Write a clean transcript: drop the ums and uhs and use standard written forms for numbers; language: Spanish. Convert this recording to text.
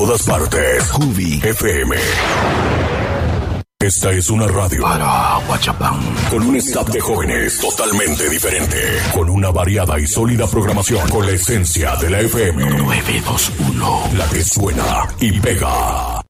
todas partes. Hubi FM. Esta es una radio para Huachapán, con un staff de jóvenes totalmente diferente, con una variada y sólida programación, con la esencia de la FM 921, la que suena y pega.